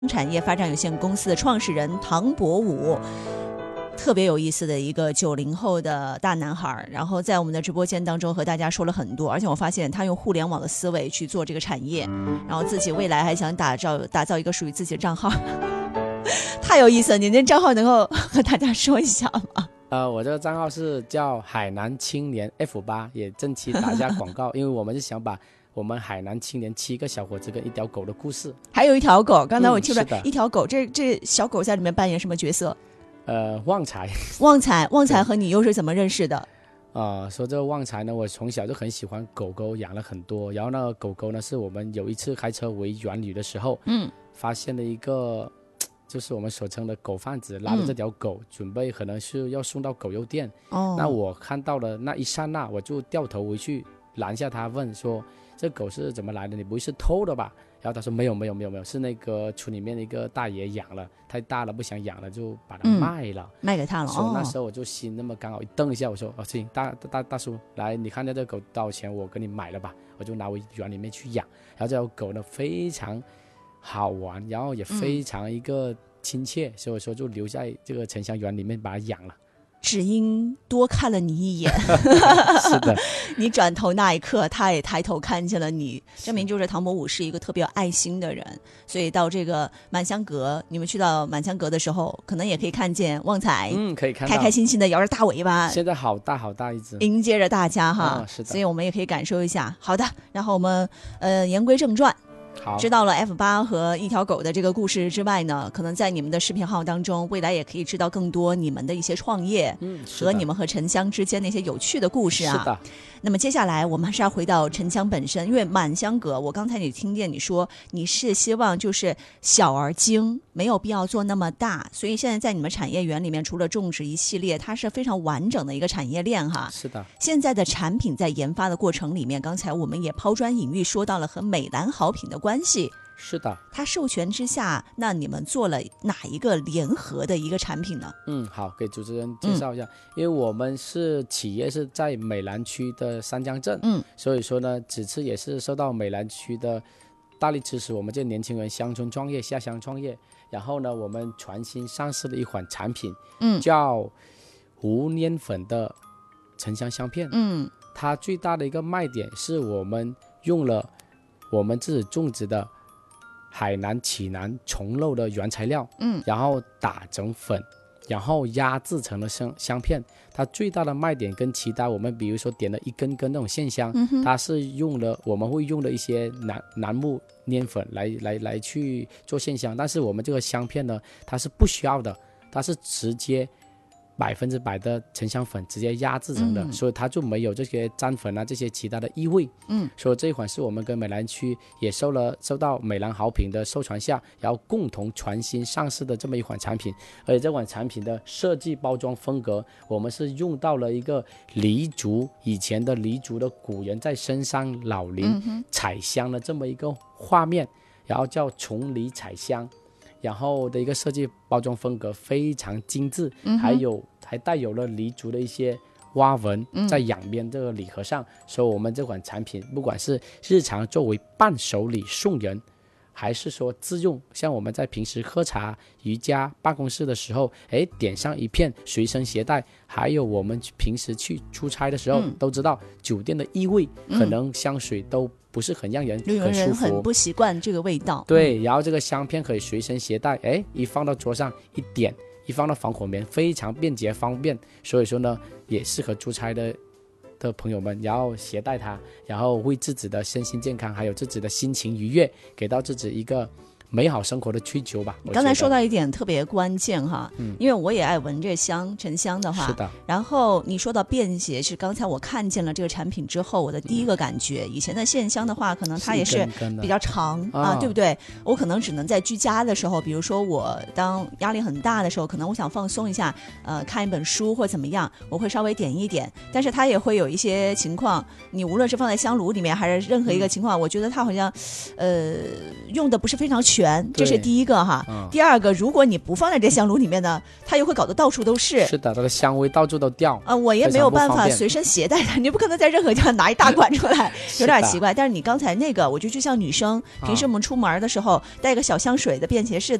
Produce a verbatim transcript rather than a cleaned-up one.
产业发展有限公司的创始人唐伯武，特别有意思的一个九零后的大男孩，然后在我们的直播间当中和大家说了很多，而且我发现他用互联网的思维去做这个产业，然后自己未来还想打造打造一个属于自己的账号，太有意思了。你那账号能够和大家说一下吗？ 呃，我这个账号是叫海南青年 F 八， 也正期打一下广告，因为我们是想把我们海南青年七个小伙子跟一条狗的故事， 还有一条狗，刚才我听了、 嗯、 一条狗，这这小狗在里面扮演什么角色？ 呃，旺财， 旺财，旺财和你又是怎么认识的？ 啊、呃，说这个旺财呢，我从小就很喜欢狗狗，养了很多。然后呢，狗狗呢是我们有一次开车回园旅的时候，嗯，发现了一个，就是我们所称的狗贩子拉着这条狗，嗯、准备可能是要送到狗肉店。哦，那我看到了那一刹那，我就掉头回去拦下他，问说：“这狗是怎么来的？你不会是偷的吧？”然后他说没有没有没有没有，是那个村里面的一个大爷养了，太大了不想养了，就把它卖了，嗯、 卖给他了。 所以那时候我就心那么刚好一瞪一下，我说哦行，大大大叔来，你看这这狗多少钱，我给你买了吧，我就拿回园里面去养。然后这条狗呢非常好玩，然后也非常一个亲切，嗯、所以说就留在这个城乡园里面把它养了。 只因多看了你一眼是的， 你转头那一刻他也抬头看见了你，证明就是唐伯武是一个特别有爱心的人。所以到这个满香阁，你们去到满香阁的时候可能也可以看见旺财， 嗯，可以看到开开心心的摇着大尾巴， 现在好大好大一只， 迎接着大家哈、 哦、是的， 所以我们也可以感受一下。好的，然后我们呃言归正传， 好， 知道了 F 八 和一条狗的这个故事之外呢，可能在你们的视频号当中，未来也可以知道更多你们的一些创业，嗯，和你们和沉香之间那些有趣的故事啊。 是的。 那么接下来我们还是要回到沉香本身，因为满香阁，我刚才也听见你说你是希望就是小而精，没有必要做那么大，所以现在在你们产业园里面，除了种植一系列，它是非常完整的一个产业链哈。 是的。 现在的产品在研发的过程里面，刚才我们也抛砖引玉说到了和美兰好品的关系。 是的， 它授权之下，那你们做了哪一个联合的一个产品呢？ 嗯，好，给主持人介绍一下，嗯、因为我们是企业是在美兰区的三江镇，嗯，所以说呢，此次也是受到美兰区的大力支持，我们这年轻人乡村创业、下乡创业，然后呢，我们全新上市的一款产品，嗯，叫无粘粉的沉香香片，嗯，它最大的一个卖点是我们用了我们自己种植的海南启南虫肉的原材料，嗯，然后打成粉，然后压制成了香香片。它最大的卖点跟其他我们比如说点了一根根那种线香，嗯、它是用了我们会用的一些楠楠木粘粉来来来去做线香，但是我们这个香片呢，它是不需要的，它是直接百分之百的沉香粉直接压制成的，嗯、所以它就没有这些粘粉啊这些其他的异味。嗯，所以这一款是我们跟美兰区也受了受到美兰好品的授权下，然后共同全新上市的这么一款产品。而且这款产品的设计包装风格，我们是用到了一个黎族以前的黎族的古人在深山老林采香的这么一个画面，然后叫丛林采香。然后的一个设计包装风格非常精致，嗯、还有还带有了黎族的一些花纹在两边这个礼盒上，嗯、所以我们这款产品不管是日常作为伴手礼送人，还是说自用，像我们在平时喝茶、瑜伽、办公室的时候，哎，点上一片随身携带，还有我们平时去出差的时候，嗯、都知道酒店的异味，嗯、可能香水都不是很让人很舒服， 有人很不习惯这个味道。 对，然后这个香片可以随身携带，哎，一放到桌上一点，一放到防火棉，非常便捷方便。所以说呢，也适合出差的的朋友们，然后携带它，然后为自己的身心健康，还有自己的心情愉悦，给到自己一个美好生活的追求吧。 你刚才说到一点特别关键哈，嗯、因为我也爱闻这香，沉香的话， 是的。 然后你说到便携，是刚才我看见了这个产品之后，我的第一个感觉，嗯、以前的线香的话，可能它也是比较长啊，对不对？我可能只能在居家的时候，比如说我当压力很大的时候，可能我想放松一下，呃，看一本书或怎么样，我会稍微点一点。但是它也会有一些情况，你无论是放在香炉里面，还是任何一个情况，嗯、我觉得它好像，呃，用的不是非常全。 全，这是第一个哈、嗯。第二个，如果你不放在这香炉里面呢，它又会搞得到处都是。 是的，它的香味到处都掉。 啊、呃，我也没有办法随身携带它，你不可能在任何地方拿一大管出来，有点奇怪。但是你刚才那个，我就就像女生平时我们出门的时候带个小香水的便携式